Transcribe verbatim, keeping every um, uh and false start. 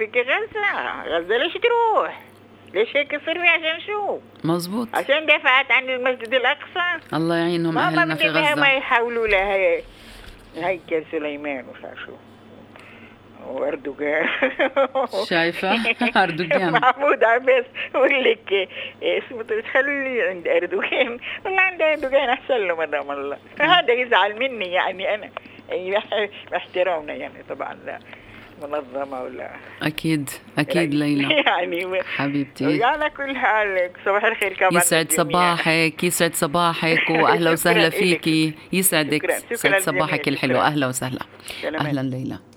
بدك غزة، غزة ليش تروح؟ ليش هيك صرنا عشان شو؟ مظبوط. عشان دفعت عن المسجد الأقصى. الله يعينهم أهلنا في غزة. ما يحاولوا لها هي هيكل سليمان وشاشو وأردوغان. شايفة أردوغان محمود عباس يقول لك اسمه تخلي عند أردوغان، والله عند أردوغان أحسن له مدام الله. فهذا يزعل مني يعني أنا باحترامنا يعني طبعا لا منظمة ولا. أكيد أكيد ليلى يعني حبيبتي. على كل حال صباح الخير كمان. يسعد صباحك يسعد صباحك وأهلا وسهلا فيكي. يسعدك. يسعد صباحك الحلو. أهلا وسهلا. أهلا ليلى.